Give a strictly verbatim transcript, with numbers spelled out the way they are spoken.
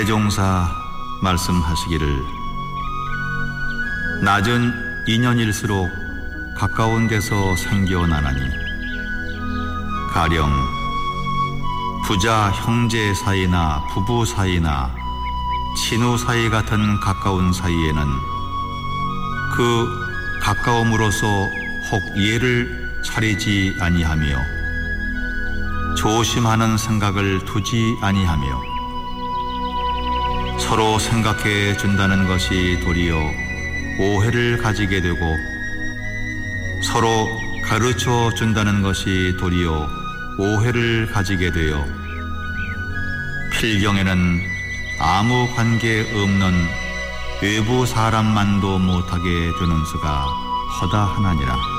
대종사 말씀하시기를 낮은 인연일수록 가까운 데서 생겨나나니 가령 부자 형제 사이나 부부 사이나 친후 사이 같은 가까운 사이에는 그 가까움으로써 혹 예를 차리지 아니하며 조심하는 생각을 두지 아니하며 서로 생각해 준다는 것이 도리어 오해를 가지게 되고 서로 가르쳐 준다는 것이 도리어 오해를 가지게 되어 필경에는 아무 관계 없는 외부 사람만도 못하게 되는 수가 허다하나니라.